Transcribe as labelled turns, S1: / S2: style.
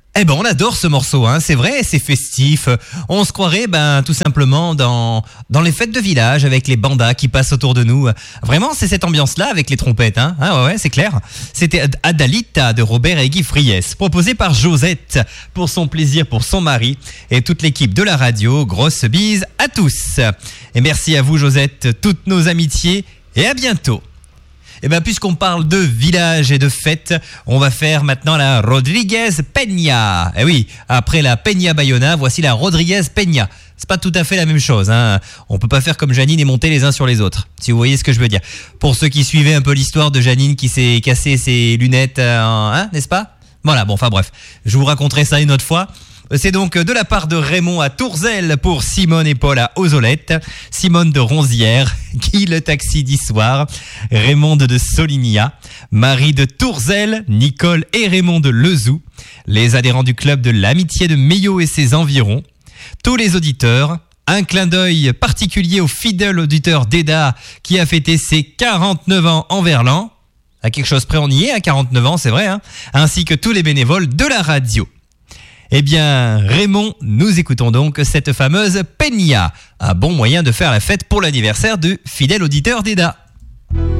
S1: Eh ben, on adore ce morceau, hein. C'est vrai, c'est festif. On se croirait, tout simplement dans les fêtes de village avec les bandas qui passent autour de nous. Vraiment, c'est cette ambiance-là avec les trompettes, hein. Ah ouais, c'est clair. C'était Adalita de Robert et Guy Friès, proposé par Josette pour son plaisir, pour son mari et toute l'équipe de la radio. Grosse bise à tous. Et merci à vous, Josette, toutes nos amitiés et à bientôt. Eh bien, puisqu'on parle de village et de fête, on va faire maintenant la Rodriguez Peña. Eh oui, après la Peña Bayona, voici la Rodriguez Peña. C'est pas tout à fait la même chose, hein. On peut pas faire comme Janine et monter les uns sur les autres, si vous voyez ce que je veux dire. Pour ceux qui suivaient un peu l'histoire de Janine qui s'est cassé ses lunettes, n'est-ce pas ? Voilà, bon, enfin bref, je vous raconterai ça une autre fois. C'est donc de la part de Raymond à Tourzel pour Simone et Paul à Ozolette, Simone de Ronzière, Guy le taxi d'Issoire, Raymond de Soligna, Marie de Tourzel, Nicole et Raymond de Lezou, les adhérents du club de l'amitié de Meillot et ses environs, tous les auditeurs, un clin d'œil particulier au fidèle auditeur d'Eda qui a fêté ses 49 ans en Verlan, à quelque chose près on y est, à 49 ans c'est vrai, hein, ainsi que tous les bénévoles de la radio. Eh bien, Raymond, nous écoutons donc cette fameuse Peña, un bon moyen de faire la fête pour l'anniversaire du fidèle auditeur d'Eda.